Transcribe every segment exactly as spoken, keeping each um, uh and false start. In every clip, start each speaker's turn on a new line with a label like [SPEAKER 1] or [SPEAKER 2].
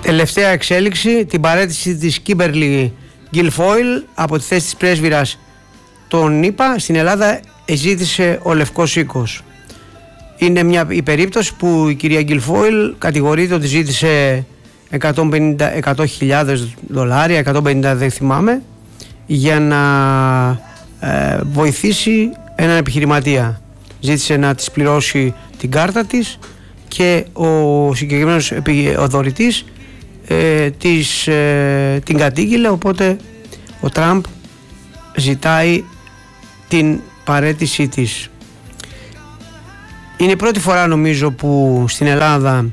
[SPEAKER 1] Τελευταία εξέλιξη, την παραίτηση της Κίμπερλι Γκιλφόιλ από τη θέση της πρέσβυρας των ΗΠΑ στην Ελλάδα ζήτησε ο Λευκός Οίκος. Είναι μια, η περίπτωση που η κυρία Γκιλφόιλ κατηγορείται ότι ζήτησε εκατό χιλιάδες δολάρια, εκατόν πενήντα δεν θυμάμαι, για να ε, βοηθήσει έναν επιχειρηματία. Ζήτησε να της πληρώσει την κάρτα της και ο συγκεκριμένος ο δωρητής ε, της, ε, την κατήγγειλε, οπότε ο Τραμπ ζητάει την παραίτησή της. Είναι η πρώτη φορά νομίζω που στην Ελλάδα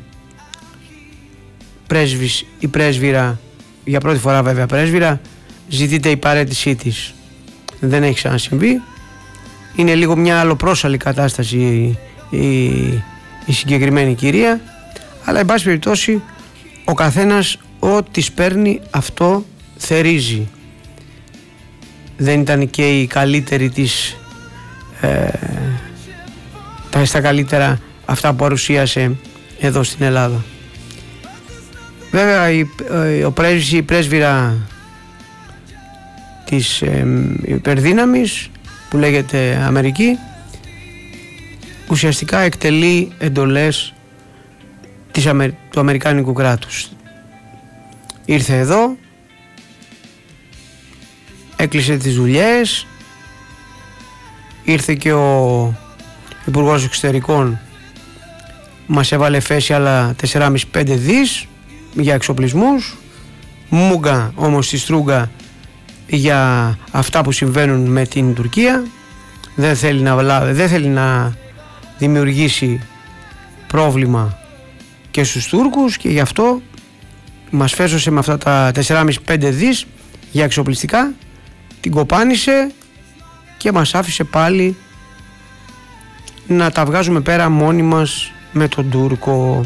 [SPEAKER 1] πρέσβης, η πρέσβυρα, για πρώτη φορά βέβαια πρέσβυρα, ζητείται η παραίτησή της. Δεν έχει ξανασυμβεί. Είναι λίγο μια αλλοπρόσαλη κατάσταση η, η, η συγκεκριμένη κυρία, αλλά εν πάση περιπτώσει ο καθένας ό,τι παίρνει αυτό θερίζει. Δεν ήταν και η καλύτερη της ε, τα στα καλύτερα αυτά που παρουσίασε εδώ στην Ελλάδα. Βέβαια η, ο πρέσβης, η πρέσβυρα της ε, υπερδύναμης που λέγεται Αμερική ουσιαστικά εκτελεί εντολές της, του Αμερικάνικου κράτους. Ήρθε εδώ, έκλεισε τις δουλειές, ήρθε και ο Υπουργός Εξωτερικών, μας έβαλε φέση άλλα τέσσερα κόμμα πέντε δις για εξοπλισμούς, μούγκα όμως στη στρούγκα για αυτά που συμβαίνουν με την Τουρκία. Δεν θέλει να, δεν θέλει να δημιουργήσει πρόβλημα και στους Τούρκους και γι' αυτό μας φέσωσε με αυτά τα τέσσερα κόμμα πέντε δις για εξοπλιστικά, την κοπάνισε και μας άφησε πάλι να τα βγάζουμε πέρα μόνοι μας με τον Τούρκο.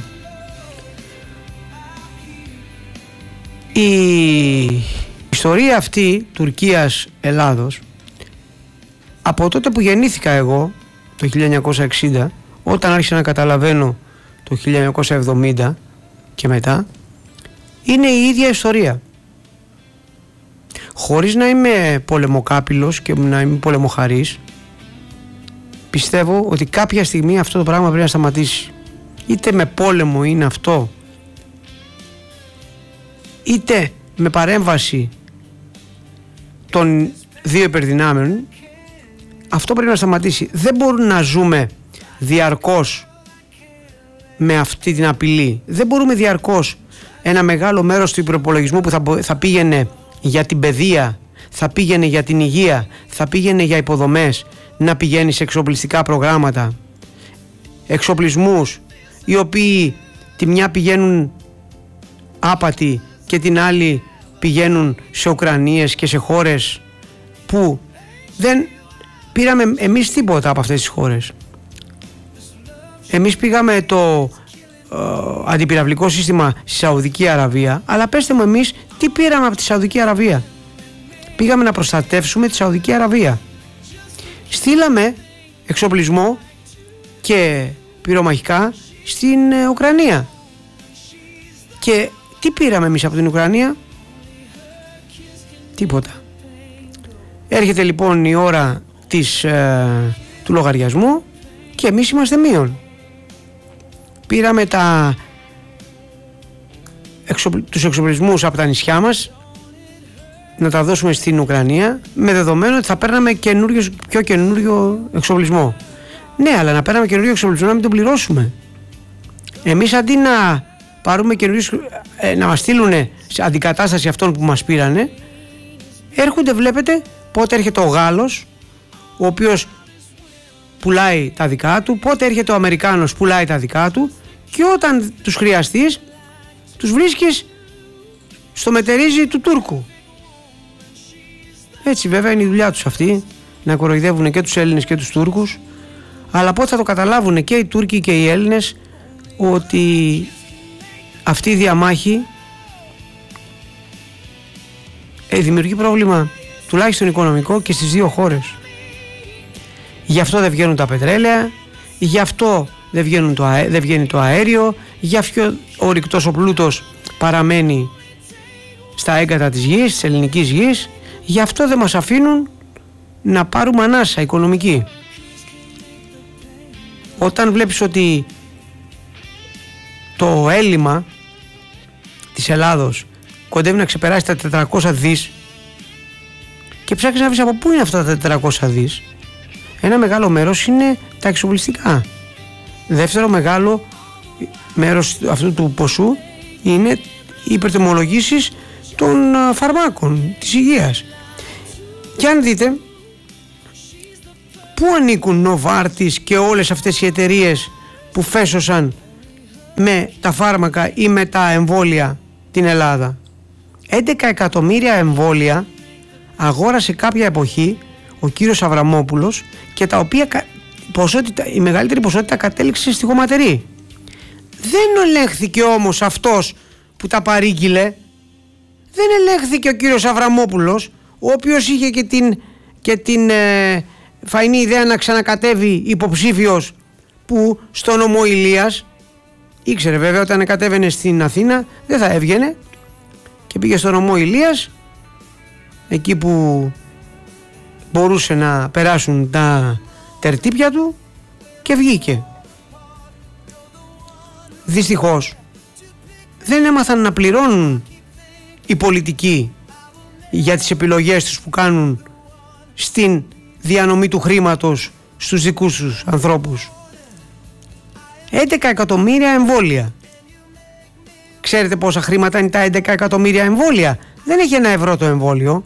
[SPEAKER 1] Η ιστορία αυτή Τουρκίας-Ελλάδος, από τότε που γεννήθηκα εγώ το χίλια εννιακόσια εξήντα, όταν άρχισα να καταλαβαίνω το χίλια εννιακόσια εβδομήντα και μετά, είναι η ίδια ιστορία. Χωρίς να είμαι πολεμοκάπηλος και να είμαι πολεμοχαρής, πιστεύω ότι κάποια στιγμή αυτό το πράγμα πρέπει να σταματήσει. Είτε με πόλεμο είναι αυτό, είτε με παρέμβαση των δύο υπερδυνάμεων, αυτό πρέπει να σταματήσει. Δεν μπορούμε να ζούμε διαρκώς με αυτή την απειλή. Δεν μπορούμε διαρκώς ένα μεγάλο μέρος του προπολογισμού που θα, θα πήγαινε για την παιδεία, θα πήγαινε για την υγεία, θα πήγαινε για υποδομές, να πηγαίνει σε εξοπλιστικά προγράμματα, εξοπλισμούς οι οποίοι τη μια πηγαίνουν άπατοι και την άλλη πηγαίνουν σε Ουκρανίες και σε χώρες που δεν πήραμε εμείς τίποτα από αυτές τις χώρες. Εμείς πήγαμε το ε, αντιπυραυλικό σύστημα στη Σαουδική Αραβία, αλλά πέστε μου εμείς τι πήραμε από τη Σαουδική Αραβία. Πήγαμε να προστατεύσουμε τη Σαουδική Αραβία. Στείλαμε εξοπλισμό και πυρομαχικά στην ε, Ουκρανία. Και τι πήραμε εμείς από την Ουκρανία? Τίποτα. Έρχεται λοιπόν η ώρα της, ε, του λογαριασμού και εμείς είμαστε μείον. Πήραμε τα, εξοπλ, τους εξοπλισμούς από τα νησιά μας να τα δώσουμε στην Ουκρανία, με δεδομένο ότι θα παίρναμε πιο καινούριο εξοπλισμό. Ναι, αλλά να παίρναμε καινούριο εξοπλισμό να μην τον πληρώσουμε. Εμείς αντί να πάρουμε καινούριους, ε, να μας στείλουν σε αντικατάσταση αυτών που μας πήρανε, έρχονται, βλέπετε, πότε έρχεται ο Γάλλος, ο οποίος πουλάει τα δικά του, πότε έρχεται ο Αμερικάνος, πουλάει τα δικά του, και όταν τους χρειαστείς, τους βρίσκεις στο μετερίζι του Τούρκου. Έτσι βέβαια είναι η δουλειά τους αυτή, να κοροϊδεύουν και τους Έλληνες και τους Τούρκους, αλλά πότε θα το καταλάβουν και οι Τούρκοι και οι Έλληνες ότι αυτή η διαμάχη ε, δημιουργεί πρόβλημα τουλάχιστον οικονομικό και στις δύο χώρες. Γι' αυτό δεν βγαίνουν τα πετρέλαια, γι' αυτό δεν, βγαίνουν το αέ, δεν βγαίνει το αέριο, για ποιο ο ρηκτός ο πλούτος παραμένει στα έγκατα της γης, της ελληνικής γης. Γι' αυτό δεν μας αφήνουν να πάρουμε ανάσα οικονομική. Όταν βλέπεις ότι το έλλειμμα της Ελλάδος κοντεύει να ξεπεράσει τα τετρακόσια δις και ψάχνεις να βρεις από πού είναι αυτά τα τετρακόσια δις, ένα μεγάλο μέρος είναι τα εξοπλιστικά. Δεύτερο μεγάλο μέρος αυτού του ποσού είναι οι υπερτιμολογήσεις των φαρμάκων της υγείας. Και αν δείτε πού ανήκουν Νοβάρτις και όλες αυτές οι εταιρείες που φέσωσαν με τα φάρμακα ή με τα εμβόλια την Ελλάδα. έντεκα εκατομμύρια εμβόλια αγόρασε κάποια εποχή ο κύριος Αβραμόπουλος και τα οποία ποσότητα, η μεγαλύτερη ποσότητα κατέληξε στη χωματερή. Δεν ελέγχθηκε όμως αυτός που τα παρήγγειλε, δεν ελέγχθηκε ο κύριος Αβραμόπουλος, ο οποίος είχε και την, και την ε, φαϊνή ιδέα να ξανακατέβει υποψήφιος που στο νομό Ηλίας. Ήξερε βέβαια όταν κατέβαινε στην Αθήνα δεν θα έβγαινε και πήγε στο νομό Ηλίας, εκεί που μπορούσε να περάσουν τα τερτύπια του, και βγήκε. Δυστυχώς δεν έμαθαν να πληρώνουν οι πολιτικοί για τις επιλογές τους που κάνουν στην διανομή του χρήματος στους δικούς τους ανθρώπους. έντεκα εκατομμύρια εμβόλια. Ξέρετε πόσα χρήματα είναι τα έντεκα εκατομμύρια εμβόλια? Δεν έχει ένα ευρώ το εμβόλιο.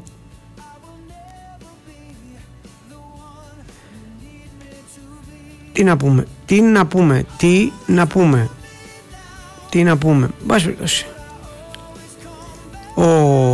[SPEAKER 1] Τι να πούμε, τι να πούμε, τι να πούμε, τι να πούμε. Μπας περιπτώσει. Ο,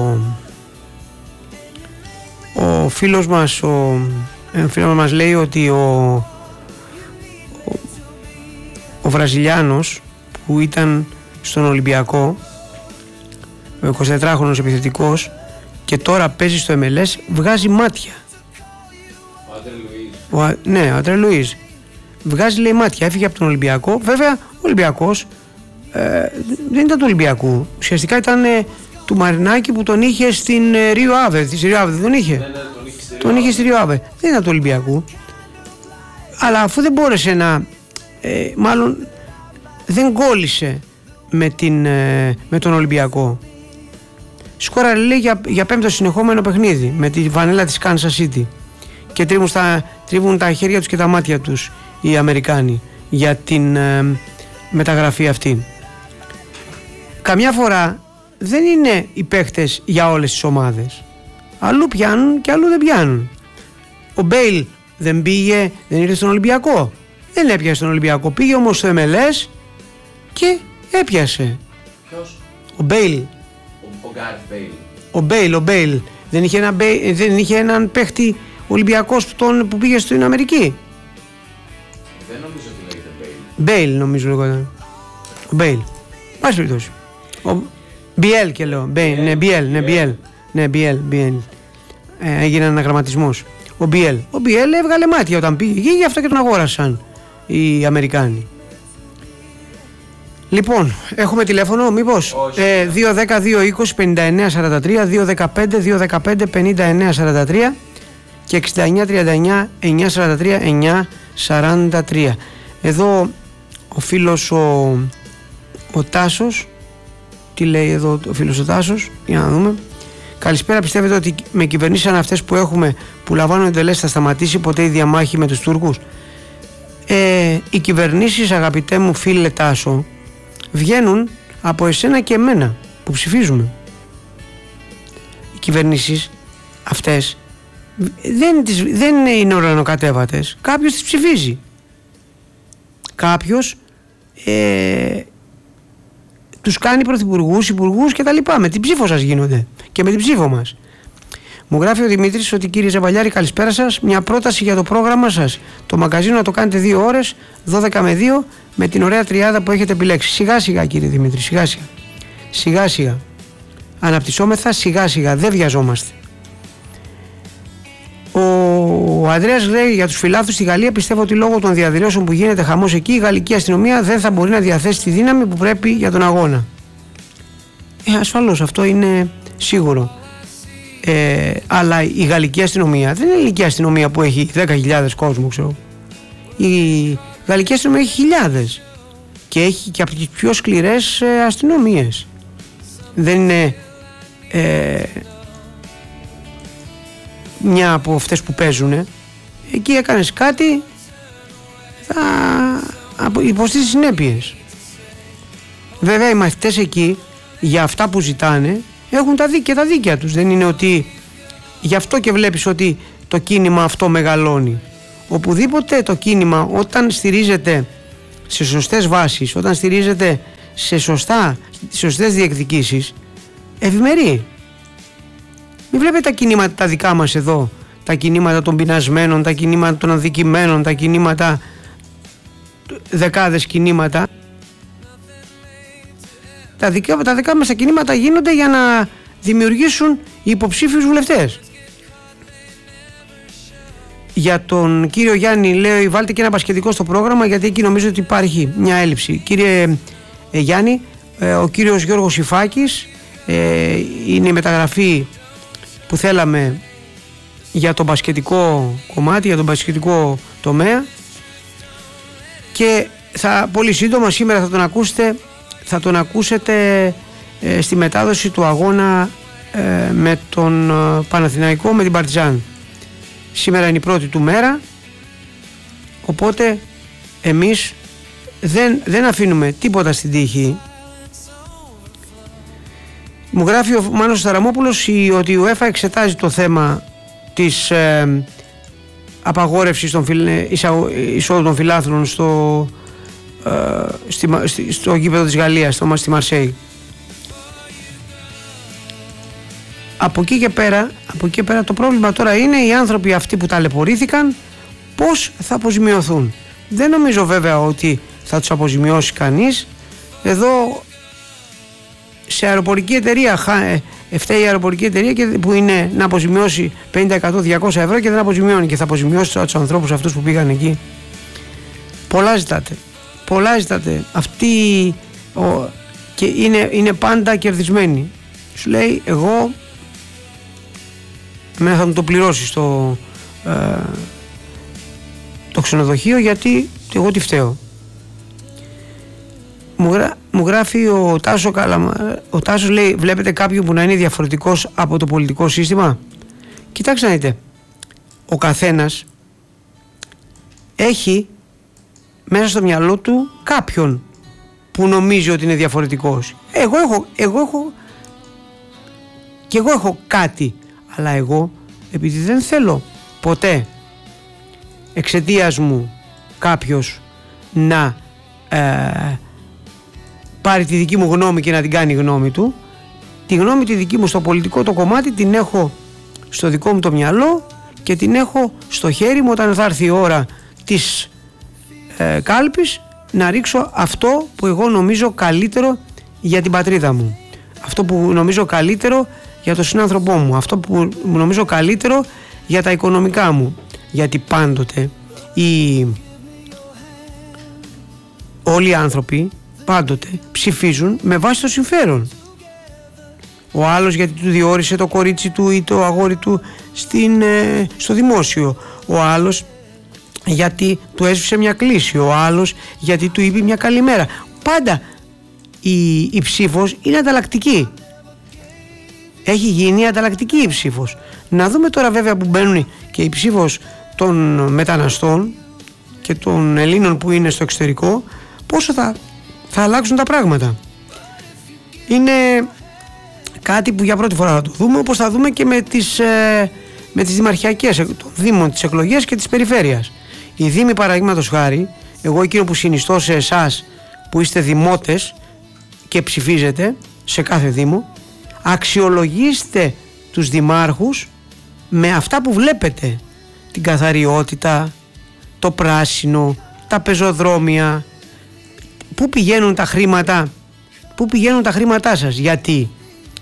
[SPEAKER 1] ο φίλος μας, ο, ο φίλος μας λέει ότι ο, ο, ο Βραζιλιάνος που ήταν στον Ολυμπιακό, ο εικοσιτετράχρονος επιθετικός, και τώρα παίζει στο εμ ελ ες, βγάζει μάτια.
[SPEAKER 2] Ο Άντρε Λουίζ.
[SPEAKER 1] Ο, ναι, ο Άντρε Λουίζ. Βγάζει, λέει, μάτια. Έφυγε από τον Ολυμπιακό. Βέβαια, ο Ολυμπιακός ε, δεν ήταν του Ολυμπιακού. Ουσιαστικά ήταν ε, του Μαρινάκη που τον είχε στην ε, Ρίο Άβε. Στη Ρίο Άβε δεν τον είχε.
[SPEAKER 2] Ναι, ναι, τον είχε στη
[SPEAKER 1] Τον είχε στη Ρίο Άβε. Δεν ήταν του Ολυμπιακού. Αλλά αφού δεν μπόρεσε να. Ε, μάλλον δεν κόλλησε με, την, ε, με τον Ολυμπιακό. Σκόραρε, λέει, για, για πέμπτο συνεχόμενο παιχνίδι με τη βανέλα της Kansas City. Και τρίβουν, στα, τρίβουν τα χέρια τους και τα μάτια τους οι Αμερικάνοι για την ε, μεταγραφή αυτή. Καμιά φορά δεν είναι οι παίχτες για όλες τις ομάδες. Αλλού πιάνουν και αλλού δεν πιάνουν. Ο Μπέιλ δεν πήγε, δεν ήρθε στον Ολυμπιακό. Δεν έπιασε στον Ολυμπιακό. Πήγε όμως στο εμ ελ ες και έπιασε.
[SPEAKER 2] Ποιος?
[SPEAKER 1] Ο Μπέιλ.
[SPEAKER 2] Ο Γκάρεθ Μπέιλ.
[SPEAKER 1] Ο Μπέιλ, ο Μπέιλ. Δεν είχε, ένα, δεν είχε έναν παίχτη Ολυμπιακός που, τον, που πήγε στην Αμερική.
[SPEAKER 2] Δεν νομίζω ότι λέγεται Μπέιλ.
[SPEAKER 1] Μπέιλ νομίζω λέγονταν. Ο Μπέιλ. Πάση περιπτώσει. Ο Μπιέλ και λέω. Μπέιλ, ναι, Μπιέλ, ναι, Μπιέλ. Ναι, Μπιέλ, Μπιέλ. Ε, έγινε αναγραμματισμός. Ο Μπιέλ. Ο Μπιέλ έβγαλε μάτια όταν πήγε εκεί, γι' αυτό και τον αγόρασαν οι Αμερικάνοι. Λοιπόν, έχουμε τηλέφωνο, μήπως? Ε, δύο δέκα δύο είκοσι πενήντα εννέα σαράντα τρία, δύο δεκαπέντε δύο δεκαπέντε πενήντα εννέα σαράντα τρία και εξήντα εννέα τριάντα εννέα εννιακόσια σαράντα τρία εννιακόσια σαράντα τρία. Εδώ ο φίλος ο, ο Τάσος, τι λέει εδώ ο φίλος ο Τάσος, για να δούμε. Καλησπέρα, πιστεύετε ότι με κυβερνήσεις σαν αυτές που έχουμε, που λαμβάνουν εντελές, θα σταματήσει ποτέ η διαμάχη με τους Τούρκους? Ε, οι κυβερνήσεις, αγαπητέ μου φίλε Τάσο, βγαίνουν από εσένα και εμένα που ψηφίζουμε. Οι κυβερνήσεις αυτές δεν, τις, δεν είναι ουρανοκατέβατες. Κάποιος τις ψηφίζει. Κάποιος ε, τους κάνει πρωθυπουργούς, υπουργούς και τα λοιπά. Με την ψήφο σας γίνονται και με την ψήφο μας. Μου γράφει ο Δημήτρης ότι, κύριε Ζαβαλιάρη, καλησπέρα σας. Μια πρόταση για το πρόγραμμα σας. Το μαγκαζίνο να το κάνετε δύο ώρες, δώδεκα με δύο, με την ωραία τριάδα που έχετε επιλέξει. Σιγά σιγά, κύριε Δημήτρη, σιγά σιγά. Σιγά σιγά. Αναπτυσσόμεθα σιγά σιγά, δεν βιαζόμαστε. Ο Ο Ανδρέας λέει για τους φιλάθλους στη Γαλλία: πιστεύω ότι λόγω των διαδηλώσεων που γίνεται χαμός εκεί, η γαλλική αστυνομία δεν θα μπορεί να διαθέσει τη δύναμη που πρέπει για τον αγώνα. Ε, ασφαλώς, αυτό είναι σίγουρο. Ε, αλλά η γαλλική αστυνομία δεν είναι η ελληνική αστυνομία που έχει δέκα χιλιάδες κόσμο, ξέρω. Η γαλλική αστυνομία έχει χιλιάδες και έχει και από τις πιο σκληρές ε, αστυνομίες. Δεν είναι ε, μια από αυτές που παίζουν. Εκεί έκανες κάτι, θα υποστείς τις συνέπειες. Βέβαια οι μαθητές εκεί για αυτά που ζητάνε έχουν τα δίκαια, τα δίκαια τους. Δεν είναι ότι γι' αυτό και βλέπεις ότι το κίνημα αυτό μεγαλώνει. Οπουδήποτε το κίνημα, όταν στηρίζεται σε σωστές βάσεις, όταν στηρίζεται σε σωστά, σωστές διεκδικήσεις, ευημερεί. Μην βλέπετε τα κινήματα τα δικά μας εδώ, τα κινήματα των πεινασμένων, τα κινήματα των αδικημένων, τα κινήματα, δεκάδες κινήματα. Τα δικά, τα δικά μας τα κινήματα γίνονται για να δημιουργήσουν υποψήφιους βουλευτές. Για τον κύριο Γιάννη λέει: βάλτε και ένα μπασκετικό στο πρόγραμμα, γιατί εκεί νομίζω ότι υπάρχει μια έλλειψη. Κύριε ε, Γιάννη, ε, ο κύριος Γιώργος Ιφάκης ε, είναι η μεταγραφή που θέλαμε για το μπασκετικό κομμάτι, για τον μπασκετικό τομέα, και θα, πολύ σύντομα σήμερα θα τον ακούσετε, θα τον ακούσετε ε, στη μετάδοση του αγώνα ε, με τον ε, Παναθηναϊκό, με την Παρτιζάν. Σήμερα είναι η πρώτη του μέρα, οπότε εμείς δεν, δεν αφήνουμε τίποτα στην τύχη. Μου γράφει ο Μάνος Σταραμόπουλος ότι η UEFA εξετάζει το θέμα της ε, απαγόρευσης των φιλ, εισόδου των φιλάθλων στο, ε, στη, στο γήπεδο της Γαλλίας, στο, στη Μαρσέη. Από εκεί και πέρα, από εκεί και πέρα το πρόβλημα τώρα είναι οι άνθρωποι αυτοί που ταλαιπωρήθηκαν πώς θα αποζημιωθούν. Δεν νομίζω βέβαια ότι θα τους αποζημιώσει κανείς. Εδώ σε αεροπορική εταιρεία φταίει η αεροπορική εταιρεία και που είναι να αποζημιώσει πενήντα, εκατό, διακόσια ευρώ και δεν αποζημιώνει, και θα αποζημιώσει τους ανθρώπους αυτούς που πήγαν εκεί. Πολλά ζητάτε. Πολλά ζητάτε. Αυτοί ο, και είναι, είναι πάντα κερδισμένοι. Σου λέει εγώ εμένα θα μου το πληρώσει στο, ε, το ξενοδοχείο, γιατί εγώ τι φταίω. Μου, γρά, μου γράφει ο Τάσος Καλαμα, ο Τάσος λέει: βλέπετε κάποιον που να είναι διαφορετικός από το πολιτικό σύστημα? Κοιτάξτε να δείτε, ο καθένας έχει μέσα στο μυαλό του κάποιον που νομίζει ότι είναι διαφορετικός. Εγώ έχω, εγώ έχω και εγώ έχω κάτι, αλλά εγώ, επειδή δεν θέλω ποτέ εξαιτίας μου κάποιος να ε, πάρει τη δική μου γνώμη και να την κάνει γνώμη του, τη γνώμη τη δική μου στο πολιτικό το κομμάτι την έχω στο δικό μου το μυαλό και την έχω στο χέρι μου όταν θα έρθει η ώρα της ε, κάλπης, να ρίξω αυτό που εγώ νομίζω καλύτερο για την πατρίδα μου, αυτό που νομίζω καλύτερο για τον συνάνθρωπό μου, αυτό που νομίζω καλύτερο για τα οικονομικά μου. Γιατί πάντοτε οι... όλοι οι άνθρωποι πάντοτε ψηφίζουν με βάση το συμφέρον. Ο άλλος γιατί του διόρισε το κορίτσι του ή το αγόρι του στην, ε, στο δημόσιο, ο άλλος γιατί του έσβησε μια κλίση, ο άλλος γιατί του είπε μια καλημέρα. Πάντα η, η ψήφος είναι ανταλλακτική. Έχει γίνει ανταλλακτική η ψήφος. Να δούμε τώρα βέβαια που μπαίνουν και η ψήφος των μεταναστών και των Ελλήνων που είναι στο εξωτερικό, πόσο θα, θα αλλάξουν τα πράγματα. Είναι κάτι που για πρώτη φορά θα το δούμε, όπως θα δούμε και με τις, ε, με τις δημαρχιακές των δήμων, τις εκλογές και της περιφέρειας. Οι δήμοι, παραδείγματος χάρη, εγώ εκείνο που συνιστώ σε εσάς που είστε δημότες και ψηφίζετε σε κάθε δήμο, αξιολογήστε τους δημάρχους με αυτά που βλέπετε, την καθαριότητα, το πράσινο, τα πεζοδρόμια, πού πηγαίνουν τα χρήματα, πού πηγαίνουν τα χρήματά σας. Γιατί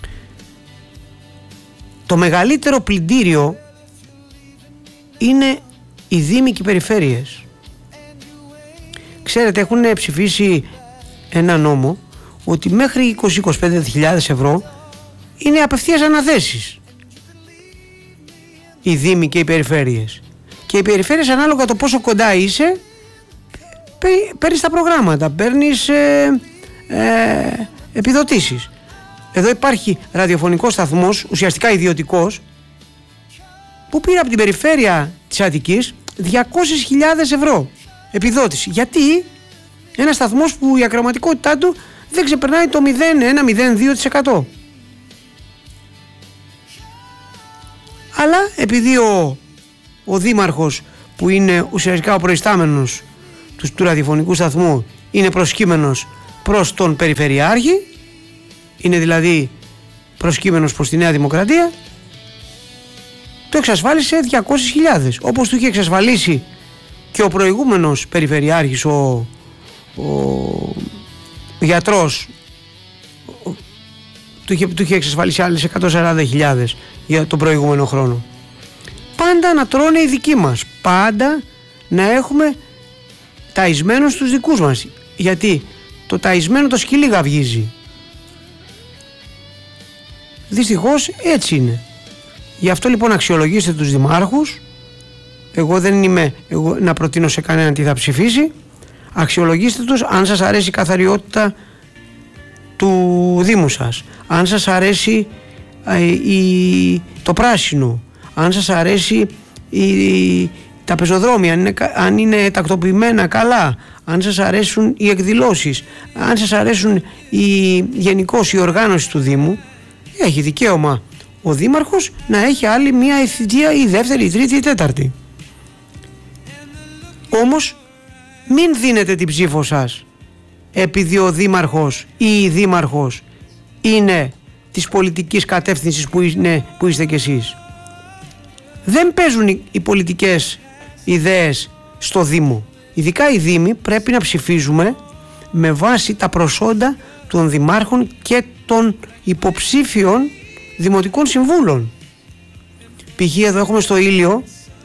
[SPEAKER 1] το μεγαλύτερο πλυντήριο είναι οι δήμοι και οι περιφέρειες. Ξέρετε, έχουν ψηφίσει ένα νόμο ότι μέχρι είκοσι με είκοσι πέντε χιλιάδες ευρώ είναι απευθείας αναθέσεις οι δήμοι και οι περιφέρειες. Και οι περιφέρειες, ανάλογα το πόσο κοντά είσαι, παίρνεις τα προγράμματα, παίρνεις ε, ε, επιδοτήσεις. Εδώ υπάρχει ραδιοφωνικός σταθμός, ουσιαστικά ιδιωτικός, που πήρε από την περιφέρεια της Αττικής διακόσιες χιλιάδες ευρώ επιδότηση. Γιατί? Ένα σταθμός που η ακροματικότητά του δεν ξεπερνάει το μηδέν κόμμα ένα με μηδέν δύο τοις εκατό. Αλλά επειδή ο, ο δήμαρχος, που είναι ουσιαστικά ο προϊστάμενος του, του ραδιοφωνικού σταθμού, είναι προσκύμενος προς τον Περιφερειάρχη, είναι δηλαδή προσκύμενος προς τη Νέα Δημοκρατία, το εξασφάλισε διακόσιες χιλιάδες, όπως του είχε εξασφαλίσει και ο προηγούμενος Περιφερειάρχης, ο, ο, ο γιατρός, ο, του, είχε, του είχε εξασφαλίσει άλλες εκατόν σαράντα χιλιάδες για τον προηγούμενο χρόνο. Πάντα να τρώνε οι δικοί μας, πάντα να έχουμε ταϊσμένους τους δικούς μας, γιατί το ταϊσμένο το σκυλί γαυγίζει. Δυστυχώς έτσι είναι. Γι' αυτό λοιπόν αξιολογήστε τους δημάρχους. Εγώ δεν είμαι εγώ να προτείνω σε κανέναν τι θα ψηφίσει. Αξιολογήστε τους αν σας αρέσει η καθαριότητα του Δήμου σας, αν σας αρέσει ε, η, το πράσινο, αν σας αρέσει η, τα πεζοδρόμια, αν είναι, αν είναι τακτοποιημένα καλά, αν σας αρέσουν οι εκδηλώσεις, αν σας αρέσουν η, γενικώς η οργάνωση του Δήμου. Έχει δικαίωμα ο δήμαρχος να έχει άλλη μία θητεία, η δεύτερη, η τρίτη, η τέταρτη. Όμως μην δίνετε την ψήφο σας επειδή ο δήμαρχος ή η δήμαρχος είναι της πολιτικής κατεύθυνσης που, είναι, που είστε κι εσείς. Δεν παίζουν οι, οι πολιτικές ιδέες στο Δήμο. Ειδικά οι Δήμοι πρέπει να ψηφίζουμε με βάση τα προσόντα των δημάρχων και των υποψήφιων δημοτικών συμβούλων. Π.χ. εδώ έχουμε στο Ήλιο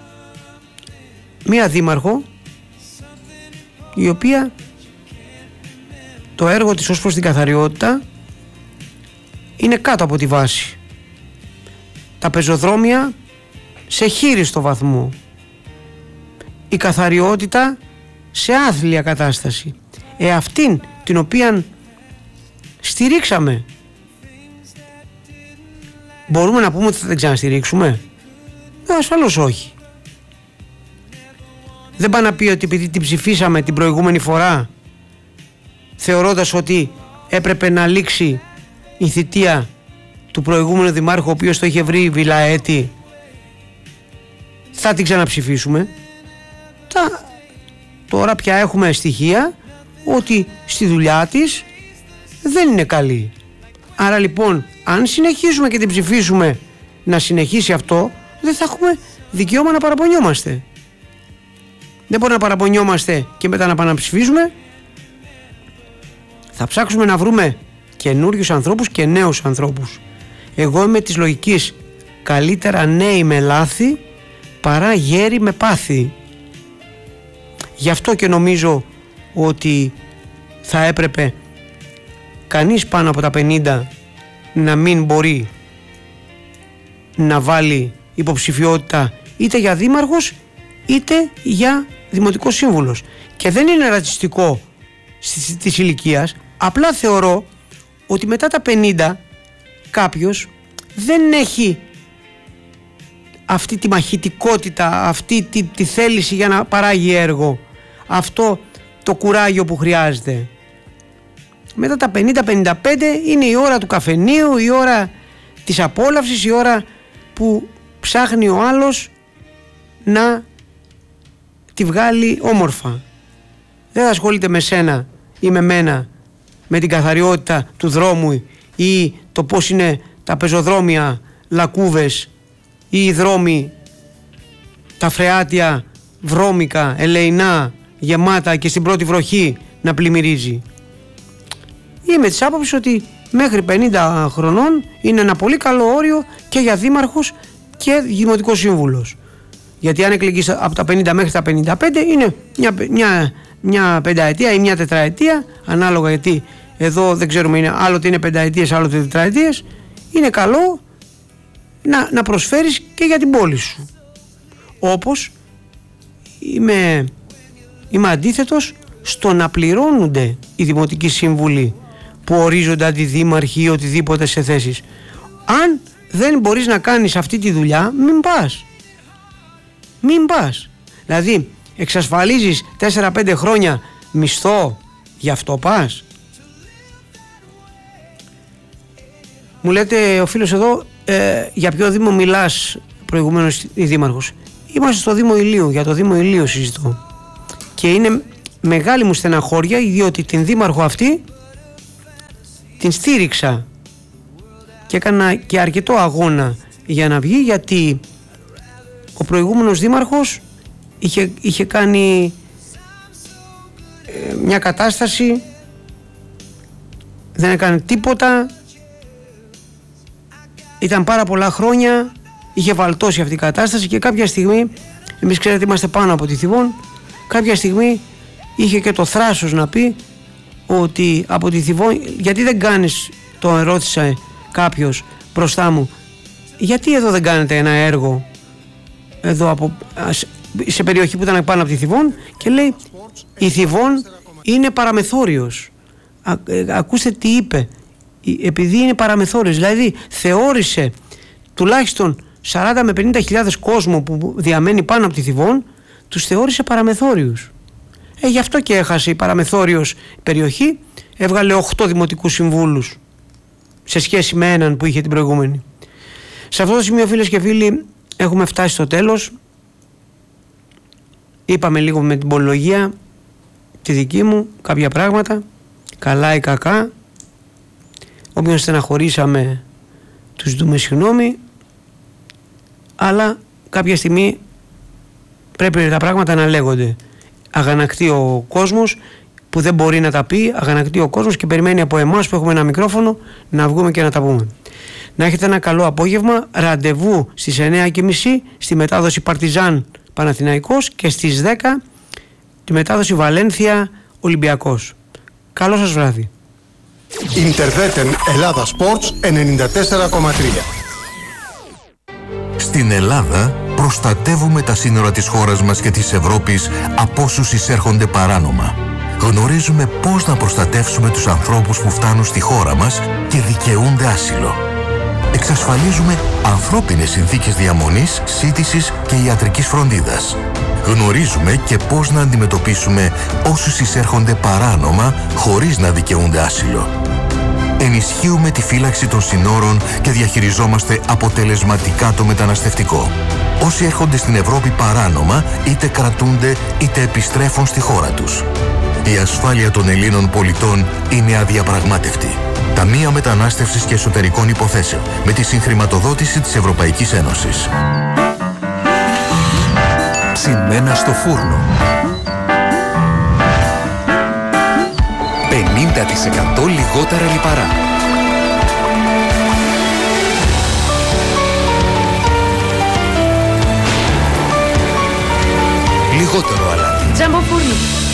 [SPEAKER 1] μία δήμαρχο, η οποία το έργο της ως προς την καθαριότητα είναι κάτω από τη βάση. Τα πεζοδρόμια σε χείριστο βαθμό, η καθαριότητα σε άθλια κατάσταση. Ε, αυτήν την οποία στηρίξαμε, μπορούμε να πούμε ότι θα την ξαναστηρίξουμε? Ε, ασφαλώς όχι. Δεν πάει να πει ότι επειδή την ψηφίσαμε την προηγούμενη φορά, θεωρώντας ότι έπρεπε να λήξει η θητεία του προηγούμενου δημάρχου, ο οποίος το είχε βρει βιλαέτη, θα την ξαναψηφίσουμε. Τα... Τώρα πια έχουμε στοιχεία ότι στη δουλειά της δεν είναι καλή. Άρα λοιπόν, αν συνεχίσουμε και την ψηφίσουμε να συνεχίσει αυτό, δεν θα έχουμε δικαίωμα να παραπονιόμαστε. Δεν μπορεί να παραπονιόμαστε και μετά να πάμε να ψηφίσουμε. Θα ψάξουμε να βρούμε καινούριους ανθρώπους και νέους ανθρώπους. Εγώ είμαι της λογικής καλύτερα νέοι με λάθη παρά γέροι με πάθη. Γι' αυτό και νομίζω ότι θα έπρεπε κανείς πάνω από τα πενήντα να μην μπορεί να βάλει υποψηφιότητα είτε για δήμαρχος είτε για δημοτικός σύμβουλος. Και δεν είναι ρατσιστικό της ηλικίας, απλά θεωρώ ότι μετά τα πενήντα κάποιος δεν έχει αυτή τη μαχητικότητα, αυτή τη, τη θέληση για να παράγει έργο, αυτό το κουράγιο που χρειάζεται. Μετά τα πενήντα πενήντα πέντε είναι η ώρα του καφενείου, η ώρα της απόλαυσης, η ώρα που ψάχνει ο άλλος να τη βγάλει όμορφα. Δεν θα ασχολείται με σένα ή με μένα, με την καθαριότητα του δρόμου ή το πώς είναι τα πεζοδρόμια, λακκούβες ή οι δρόμοι, τα φρεάτια βρώμικα, ελεεινά, γεμάτα και στην πρώτη βροχή να πλημμυρίζει. Είμαι της άποψης ότι μέχρι πενήντα χρονών είναι ένα πολύ καλό όριο και για δήμαρχος και δημοτικός σύμβουλος. Γιατί αν εκλεγείς από τα πενήντα μέχρι τα πενήντα πέντε είναι μια, μια, μια πενταετία ή μια τετραετία, ανάλογα, γιατί εδώ δεν ξέρουμε, είναι, άλλοτε είναι πενταετίες, άλλοτε τετραετίες. Είναι καλό να, να προσφέρεις και για την πόλη σου. Όπως είμαι, είμαι αντίθετος στο να πληρώνονται οι δημοτικοί σύμβουλοι που ορίζονται αντιδήμαρχοι ή οτιδήποτε σε θέσεις. Αν δεν μπορείς να κάνεις αυτή τη δουλειά, μην πας. Μην πας. Δηλαδή εξασφαλίζεις τέσσερα πέντε χρόνια μισθό, γι' αυτό πας. Μου λέτε ο φίλος εδώ, ε, για ποιο Δήμο μιλάς προηγουμένως η Δήμαρχος. Είμαστε στο Δήμο Ηλίου, για το Δήμο Ηλίου συζητώ. Και είναι μεγάλη μου στεναχώρια, διότι την Δήμαρχο αυτή την στήριξα και έκανα και αρκετό αγώνα για να βγει, γιατί ο προηγούμενος Δήμαρχος είχε, είχε κάνει ε, μια κατάσταση, δεν έκανε τίποτα, ήταν πάρα πολλά χρόνια, είχε βαλτώσει αυτή η κατάσταση και κάποια στιγμή, εμείς ξέρετε είμαστε πάνω από τη Θηβών, κάποια στιγμή είχε και το θράσος να πει ότι από τη Θηβών, γιατί δεν κάνεις, το ερώτησε κάποιος μπροστά μου, γιατί εδώ δεν κάνετε ένα έργο εδώ από, σε περιοχή που ήταν πάνω από τη Θηβών, και λέει η Θηβών είναι παραμεθόριος. Α, ε, ακούστε τι είπε, επειδή είναι παραμεθόριος, δηλαδή θεώρησε τουλάχιστον σαράντα με πενήντα χιλιάδες κόσμο που διαμένει πάνω από τη Θηβών, τους θεώρησε παραμεθόριους. Ε, γι' αυτό και έχασε η παραμεθόριος περιοχή, έβγαλε οκτώ δημοτικούς συμβούλους σε σχέση με έναν που είχε την προηγούμενη. Σε αυτό το σημείο, φίλες και φίλοι, έχουμε φτάσει στο τέλος. Είπαμε λίγο με την πολυλογία τη δική μου κάποια πράγματα, καλά ή κακά. Όποιον στεναχωρήσαμε τους δούμε συγγνώμη, αλλά κάποια στιγμή πρέπει τα πράγματα να λέγονται. Αγανακτεί ο κόσμος που δεν μπορεί να τα πει, αγανακτεί ο κόσμος και περιμένει από εμάς που έχουμε ένα μικρόφωνο να βγούμε και να τα πούμε. Να έχετε ένα καλό απόγευμα, ραντεβού στις εννιά και μισή στη μετάδοση Παρτιζάν Παναθηναϊκός και στις δέκα τη μετάδοση Βαλένθια Ολυμπιακός. Καλό σας βράδυ.
[SPEAKER 3] Ιντερβέτεν Ελλάδα Sports ενενήντα τέσσερα κόμμα τρία.
[SPEAKER 4] Στην Ελλάδα προστατεύουμε τα σύνορα της χώρας μας και της Ευρώπης από όσους εισέρχονται παράνομα. Γνωρίζουμε πώς να προστατεύσουμε τους ανθρώπους που φτάνουν στη χώρα μας και δικαιούνται άσυλο. Εξασφαλίζουμε ανθρώπινες συνθήκες διαμονής, σύντησης και ιατρικής φροντίδας. Γνωρίζουμε και πώς να αντιμετωπίσουμε όσους εισέρχονται παράνομα χωρίς να δικαιούνται άσυλο. Ενισχύουμε τη φύλαξη των συνόρων και διαχειριζόμαστε αποτελεσματικά το μεταναστευτικό. Όσοι έρχονται στην Ευρώπη παράνομα, είτε κρατούνται είτε επιστρέφουν στη χώρα τους. Η ασφάλεια των Ελλήνων πολιτών είναι αδιαπραγμάτευτη. Ταμεία Μετανάστευσης και Εσωτερικών Υποθέσεων, με τη συγχρηματοδότηση της Ευρωπαϊκής Ένωσης. Ψημένα στο φούρνο. πενήντα τοις εκατό λιγότερα λιπαρά. Λιγότερο αλάτι.
[SPEAKER 5] Τζάμπο φούρνο.